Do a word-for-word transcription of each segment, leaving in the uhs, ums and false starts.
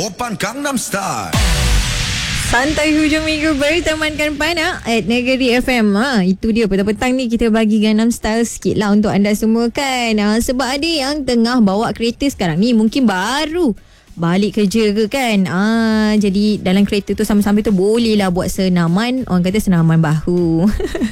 Oppan Gangnam Style. Santai hujung minggu bertemankan Pana at Negeri F M. Ha, itu dia petang-petang ni kita bagi Gangnam Style sikit lah untuk anda semua kan. Ha, sebab ada yang tengah bawa kereta sekarang ni mungkin baru balik kerja ke kan. Ah, jadi dalam kereta tu sambil-sambil tu boleh lah buat senaman. Orang kata senaman bahu.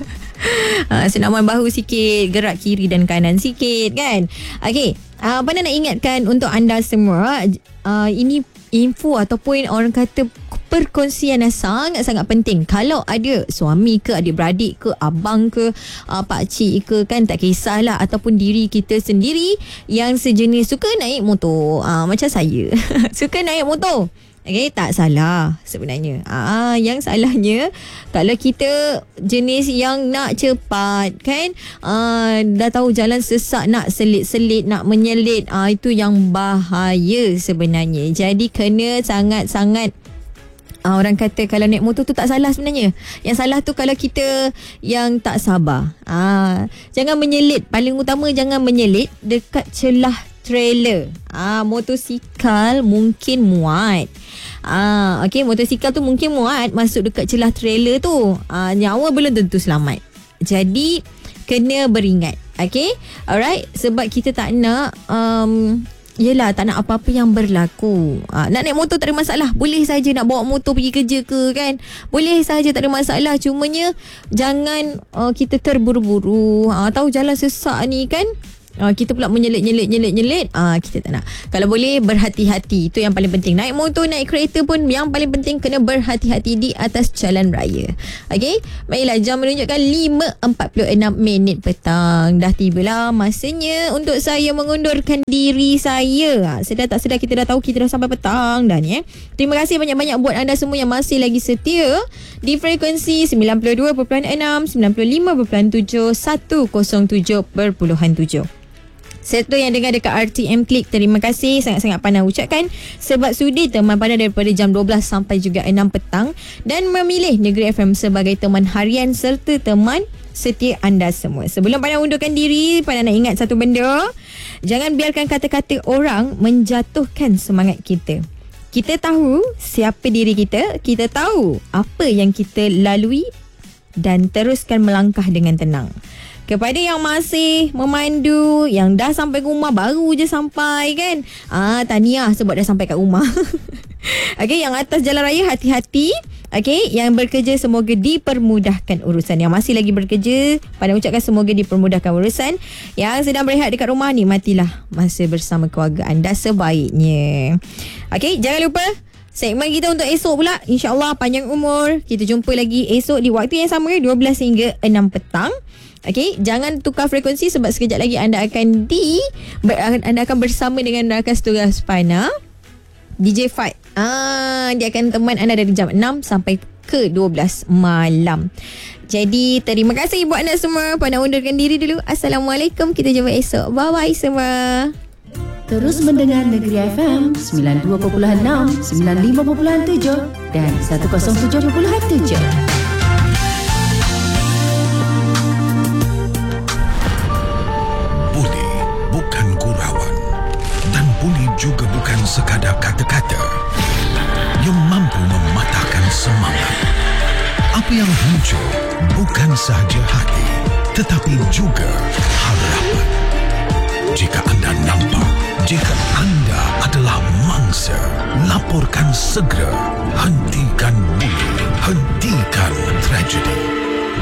ah, senaman bahu sikit, gerak kiri dan kanan sikit kan. Okey, ah, Pana nak ingatkan untuk anda semua, ah, ini info ataupun orang kata perkongsian yang sangat-sangat penting. Kalau ada suami ke, adik-beradik ke, abang ke, uh, pakcik ke kan, tak kisahlah, ataupun diri kita sendiri yang sejenis suka naik motor, uh, macam saya suka naik motor. Okay, tak salah sebenarnya. Ah, yang salahnya kalau kita jenis yang nak cepat kan, ah, dah tahu jalan sesak nak selit-selit, nak menyelit, ah, itu yang bahaya sebenarnya. Jadi kena sangat-sangat, Uh, orang kata kalau naik motor tu tak salah sebenarnya. Yang salah tu kalau kita yang tak sabar. Uh, jangan menyelit. Paling utama jangan menyelit dekat celah trailer. Ah, uh, motosikal mungkin muat. Ah, uh, okey, motosikal tu mungkin muat masuk dekat celah trailer tu. Ah, uh, nyawa belum tentu selamat. Jadi kena beringat. Okey? Alright, sebab kita tak nak um yelah, tak nak apa-apa yang berlaku. Ha, nak naik motor tak ada masalah. Boleh saja nak bawa motor pergi kerja ke kan. Boleh saja, tak ada masalah. Cumanya jangan uh, kita terburu-buru. Ha, tahu jalan sesak ni kan. Uh, kita pula menyelit-nyelit-nyelit-nyelit. Uh, kita tak nak. Kalau boleh berhati-hati. Itu yang paling penting. Naik motor, naik kereta pun yang paling penting kena berhati-hati di atas jalan raya. Okey? Baiklah, jam menunjukkan lima empat puluh enam minit petang. Dah tibalah masanya untuk saya mengundurkan diri saya. Ha, sedar tak sedar kita dah tahu kita dah sampai petang dah ni eh. Terima kasih banyak-banyak buat anda semua yang masih lagi setia di frekuensi sembilan puluh dua perpuluhan enam, sembilan puluh lima perpuluhan tujuh, seratus tujuh perpuluhan tujuh. Serta yang dengar dekat R T M Click, terima kasih sangat-sangat Pana ucapkan sebab sudi teman Pana daripada jam dua belas sampai juga enam petang dan memilih Negeri F M sebagai teman harian serta teman setia anda semua. Sebelum Pana undurkan diri, Pana nak ingat satu benda. Jangan biarkan kata-kata orang menjatuhkan semangat kita. Kita tahu siapa diri kita, kita tahu apa yang kita lalui dan teruskan melangkah dengan tenang. Kepada yang masih memandu, yang dah sampai rumah, baru je sampai kan. Ah, tahniah sebab dah sampai kat rumah. Okey, yang atas jalan raya hati-hati. Okey, yang bekerja semoga dipermudahkan urusan. Yang masih lagi bekerja, Pana ucapkan semoga dipermudahkan urusan. Yang sedang berehat dekat rumah, nikmatilah masa bersama keluarga anda sebaiknya. Okey, jangan lupa segmen kita untuk esok pula, InsyaAllah panjang umur. Kita jumpa lagi esok di waktu yang sama, dua belas hingga enam petang. Okey, jangan tukar frekuensi sebab sekejap lagi anda akan di anda akan bersama dengan rakan tugas Pana, D J Fight. Ah, dia akan teman anda dari jam enam sampai ke dua belas malam. Jadi terima kasih buat anda semua. Pana undurkan diri dulu. Assalamualaikum. Kita jumpa esok. Bye bye semua. Terus mendengar Negeri F M sembilan puluh dua perpuluhan enam, sembilan puluh lima perpuluhan tujuh dan seratus tujuh perpuluhan tujuh. Juga bukan sekadar kata-kata yang mampu mematahkan semangat. Apa yang muncul bukan sahaja hati, tetapi juga harapan. Jika anda nampak, jika anda adalah mangsa, laporkan segera. Hentikan bully. Hentikan